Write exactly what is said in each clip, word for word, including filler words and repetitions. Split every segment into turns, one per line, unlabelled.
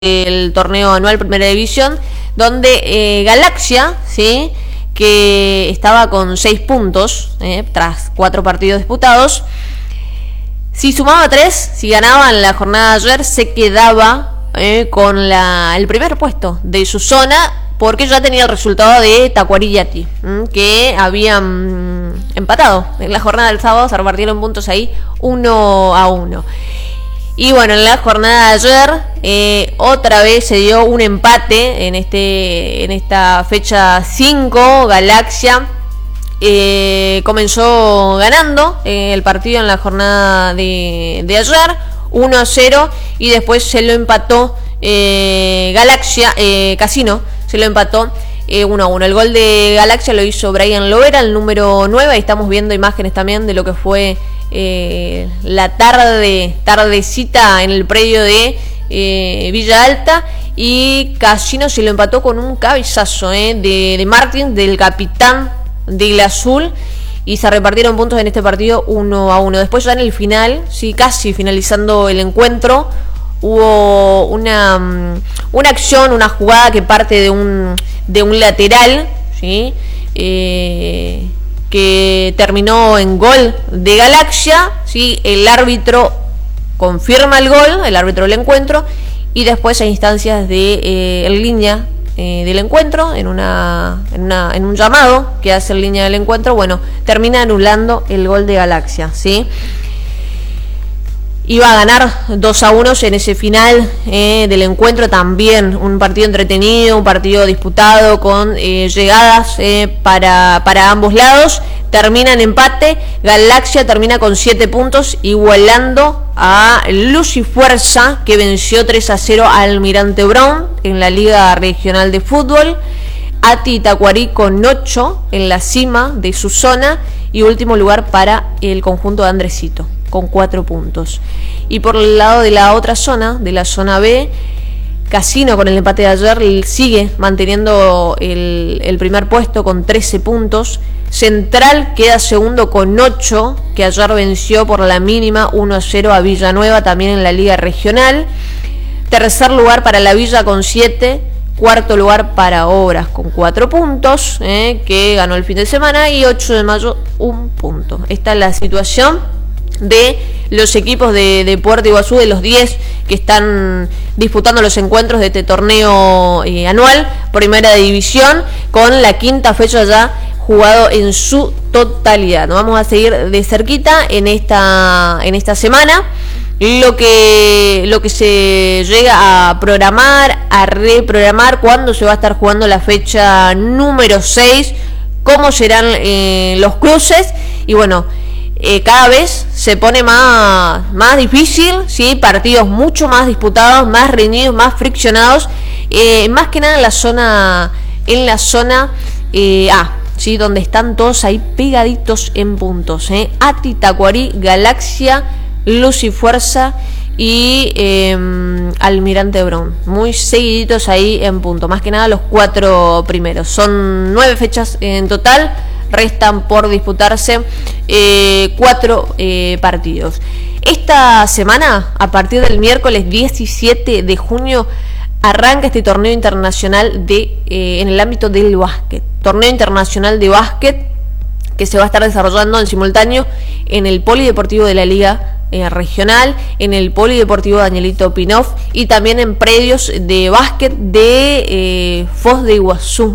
el torneo anual Primera División, donde eh, Galaxia, ¿sí?, que estaba con seis puntos eh, tras cuatro partidos disputados, si sumaba tres, si ganaba en la jornada de ayer, se quedaba eh, con la, el primer puesto de su zona, porque ya tenía el resultado de Tacuarí y Yaqui, que habían empatado en la jornada del sábado. Se repartieron puntos ahí uno a uno. Y bueno, en la jornada de ayer eh, otra vez se dio un empate en este en esta fecha cinco. Galaxia eh, comenzó ganando eh, el partido en la jornada de, de ayer uno a cero, y después se lo empató eh, Galaxia, eh, Casino se lo empató eh, uno a uno. El gol de Galaxia lo hizo Brian Lovera, el número nueve. Ahí estamos viendo imágenes también de lo que fue Eh, la tarde, tardecita en el predio de eh, Villa Alta. Y Casino se lo empató con un cabezazo eh, de, de Martín, del capitán del Azul, y se repartieron puntos en este partido uno a uno. Después ya en el final, sí, casi finalizando el encuentro, hubo una, una acción, una jugada que parte de un, de un lateral, ¿sí?, eh, que terminó en gol de Galaxia, ¿sí? El árbitro confirma el gol, el árbitro del encuentro, y después a instancias de eh, en línea eh, del encuentro, en una, en una en un llamado que hace en línea del encuentro, bueno, termina anulando el gol de Galaxia, ¿sí? Iba a ganar dos a uno en ese final eh, del encuentro. También un partido entretenido, un partido disputado con eh, llegadas eh, para, para ambos lados. Termina en empate. Galaxia termina con siete puntos, igualando a Luz y Fuerza, que venció tres a cero al Almirante Brown en la Liga Regional de Fútbol. Ati y Tacuarí con ocho en la cima de su zona, y último lugar para el conjunto de Andresito con cuatro puntos. Y por el lado de la otra zona, de la zona B, Casino con el empate de ayer sigue manteniendo el, el primer puesto con trece puntos. Central queda segundo con ocho, que ayer venció por la mínima uno a cero a Villanueva, también en la Liga Regional. Tercer lugar para la Villa con siete. Cuarto lugar para Obras con cuatro puntos, eh, que ganó el fin de semana. Y ocho de mayo, un punto. Esta es la situación de los equipos de, de Puerto Iguazú, de los diez que están disputando los encuentros de este torneo eh, anual Primera División, con la quinta fecha ya jugado en su totalidad. Nos vamos a seguir de cerquita en esta en esta semana lo que lo que se llega a programar, a reprogramar, cuándo se va a estar jugando la fecha número seis, cómo serán eh, los cruces. Y bueno, Eh, cada vez se pone más, más difícil, ¿sí? Partidos mucho más disputados, más reñidos, más friccionados, eh, más que nada en la zona en la zona eh, A, ¿sí?, donde están todos ahí pegaditos en puntos, ¿eh? Ati, Tacuarí, Galaxia, Luz y Fuerza y eh, Almirante Brown, muy seguiditos ahí en punto, más que nada los cuatro primeros. Son nueve fechas en total. Restan por disputarse eh, cuatro eh, partidos. Esta semana, a partir del miércoles diecisiete de junio, arranca este torneo internacional de eh, en el ámbito del básquet. Torneo internacional de básquet que se va a estar desarrollando en simultáneo en el Polideportivo de la Liga eh, Regional, en el Polideportivo Danielito Pinoff, y también en predios de básquet de eh, Foz de Iguazú,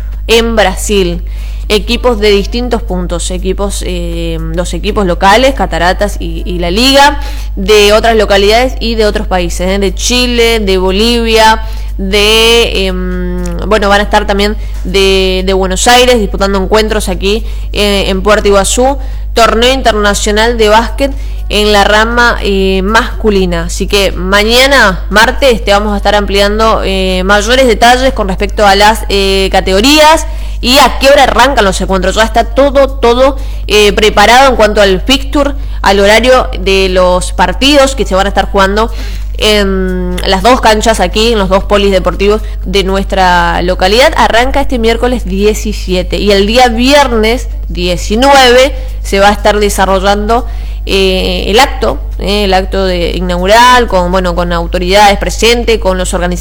en Brasil. Equipos de distintos puntos, equipos, eh, los equipos locales, Cataratas y, y la Liga, de otras localidades y de otros países, ¿eh? De Chile, de Bolivia, de, eh, bueno, van a estar también de, de Buenos Aires disputando encuentros aquí eh, en Puerto Iguazú. Torneo internacional de básquet en la rama eh, masculina. Así que mañana, martes, te vamos a estar ampliando eh, mayores detalles con respecto a las eh, categorías y a qué hora arrancan los encuentros. Ya está todo, todo eh, preparado en cuanto al fixture, al horario de los partidos que se van a estar jugando en las dos canchas aquí, en los dos polis deportivos de nuestra localidad. Arranca este miércoles diecisiete y el día viernes diecinueve
se va a estar desarrollando eh, el acto, eh, el acto de inaugural, con bueno, con autoridades presentes, con los organizadores